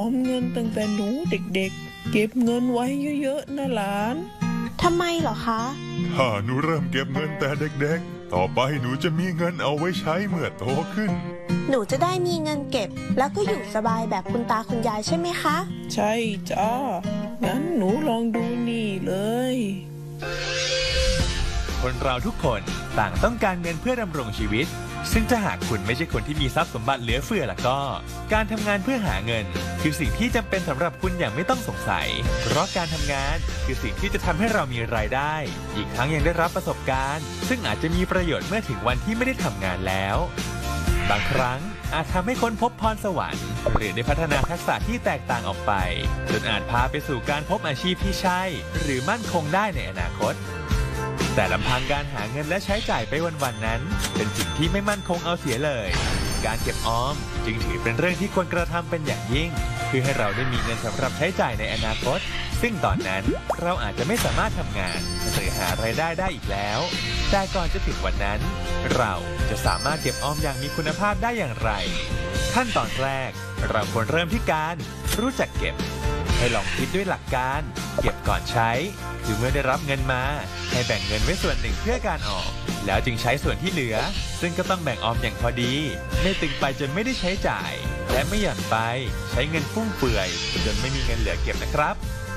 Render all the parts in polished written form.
อมเงินตั้งแต่หนูเด็กๆเก็บเงินไว้เยอะๆนะหลานทำไมเหรอคะถ้าหนูเริ่มเก็บเงินแต่เด็กๆต่อไปหนูจะมีเงินเอาไว้ใช้เมื่อโตขึ้นหนูจะได้มีเงินเก็บแล้วก็อยู่สบายแบบคุณตาคุณยายใช่ไหมคะใช่จ้างั้นหนูลองดูนี่เลยคนเราทุกคนต่างต้องการเงินเพื่อดำรงชีวิตซึ่งถ้าหากคุณไม่ใช่คนที่มีทรัพย์สมบัติเหลือเฟือล่ะก็การทำงานเพื่อหาเงินคือสิ่งที่จำเป็นสำหรับคุณอย่างไม่ต้องสงสัยเพราะการทำงานคือสิ่งที่จะทำให้เรามีรายได้อีกทั้งยังได้รับประสบการณ์ซึ่งอาจจะมีประโยชน์เมื่อถึงวันที่ไม่ได้ทำงานแล้วบางครั้งอาจทำให้ค้นพบพรสวรรค์หรือได้พัฒนาทักษะที่แตกต่างออกไปจนอาจพาไปสู่การพบอาชีพที่ใช่หรือมั่นคงได้ในอนาคตแต่ลำพังการหาเงินและใช้จ่ายไปวันๆนั้นเป็นสิ่งที่ไม่มั่นคงเอาเสียเลยการเก็บออมจึงถือเป็นเรื่องที่ควรกระทำเป็นอย่างยิ่งเพื่อให้เราได้มีเงินสำหรับใช้จ่ายในอนาคตซึ่งตอนนั้นเราอาจจะไม่สามารถทำงานหรือหารายได้ได้อีกแล้วแต่ก่อนจะถึงวันนั้นเราจะสามารถเก็บออมอย่างมีคุณภาพได้อย่างไรขั้นตอนแรกเราควรเริ่มที่การรู้จักเก็บให้ลองคิดด้วยหลักการเก็บก่อนใช้คือเมื่อได้รับเงินมาให้แบ่งเงินไว้ส่วนหนึ่งเพื่อการออมแล้วจึงใช้ส่วนที่เหลือซึ่งก็ต้องแบ่งออมอย่างพอดีไม่ตึงไปจนไม่ได้ใช้จ่ายและไม่หย่อนไปใช้เงินฟุ่มเฟือยจนไม่มีเงินเหลือเก็บนะครับ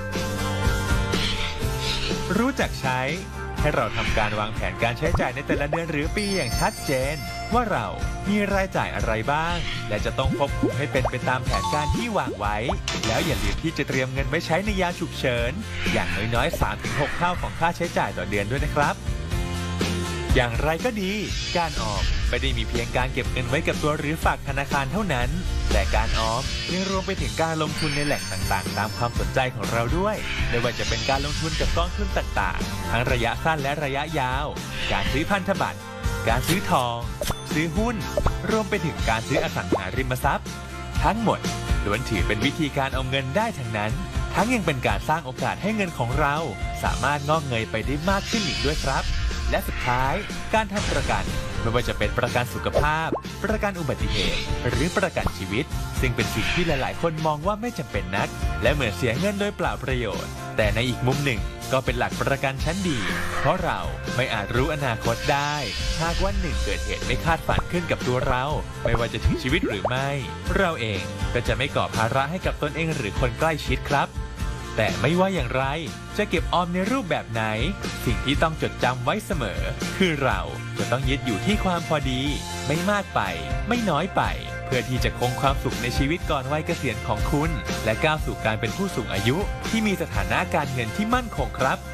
รู้จักใช้ให้เราทำการวางแผนการใช้จ่ายในแต่ละเดือนหรือปีอย่างชัดเจนว่าเรามีรายจ่ายอะไรบ้างและจะต้องควบคุมให้เป็นไปตามแผนการที่วางไว้แล้วอย่าลืมที่จะเตรียมเงินไว้ใช้ในยามฉุกเฉินอย่างน้อยๆ 3-6 เท่าของค่าใช้จ่ายต่อเดือนด้วยนะครับอย่างไรก็ดีการออมไม่ได้มีเพียงการเก็บเงินไว้กับตัวหรือฝากธนาคารเท่านั้นแต่การออมยังรวมไปถึงการลงทุนในแหล่งต่างๆตามความสนใจของเราด้วยไม่ว่าจะเป็นการลงทุนกับกองทุนต่างๆทั้งระยะสั้นและระยะยาวการซื้อพันธบัตรการซื้อทองซื้อหุ้นรวมไปถึงการซื้ออสังหาริมทรัพย์ทั้งหมดล้วนถือเป็นวิธีการเอาเงินได้ทั้งนั้นทั้งยังเป็นการสร้างโอกาสให้เงินของเราสามารถงอกเงยไปได้มากขึ้นอีกด้วยครับและสุดท้ายการทำประกันไม่ว่าจะเป็นประกันสุขภาพประกันอุบัติเหตุหรือประกันชีวิตซึ่งเป็นสิ่งที่หลายๆคนมองว่าไม่จำเป็นนักและเหมือนเสียเงินโดยเปล่าประโยชน์แต่ในอีกมุมหนึ่งก็เป็นหลักประกันชั้นดีเพราะเราไม่อาจรู้อนาคตได้หากวันหนึ่งเกิดเหตุไม่คาดฝันขึ้นกับตัวเราไม่ว่าจะถึงชีวิตหรือไม่เราเองก็จะไม่ก่อภาระให้กับตนเองหรือคนใกล้ชิดครับแต่ไม่ว่าอย่างไรจะเก็บออมในรูปแบบไหนสิ่งที่ต้องจดจำไว้เสมอคือเราจะต้องยึดอยู่ที่ความพอดีไม่มากไปไม่น้อยไปเพื่อที่จะคงความสุขในชีวิตก่อนวัยเกษียณของคุณและก้าวสู่การเป็นผู้สูงอายุที่มีสถานะการเงินที่มั่นคงครับ